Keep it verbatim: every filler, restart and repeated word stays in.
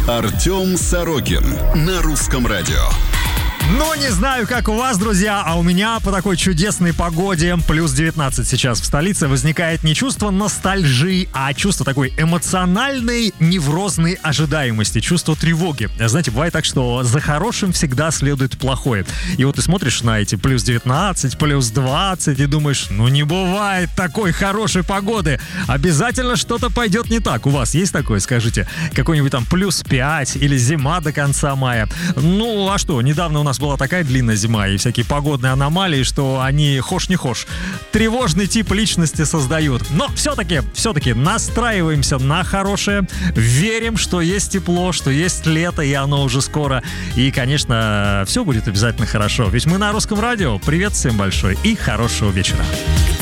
Артем Сорокин на Русском радио. Ну, не знаю, как у вас, друзья, а у меня по такой чудесной погоде, плюс девятнадцать сейчас в столице, возникает не чувство ностальжи, а чувство такой эмоциональной неврозной ожидаемости, чувство тревоги. Знаете, бывает так, что за хорошим всегда следует плохое. И вот ты смотришь на эти плюс девятнадцать, плюс двадцать и думаешь, ну не бывает такой хорошей погоды. Обязательно что-то пойдет не так. У вас есть такое, скажите? Какой-нибудь там плюс пять или зима до конца мая? Ну, а что, недавно у нас была такая длинная зима и всякие погодные аномалии, что они хошь не хошь тревожный тип личности создают. Но все-таки, все-таки настраиваемся на хорошее, верим, что есть тепло, что есть лето, и оно уже скоро. И, конечно, все будет обязательно хорошо. Ведь мы на Русском радио. Привет всем большой и хорошего вечера.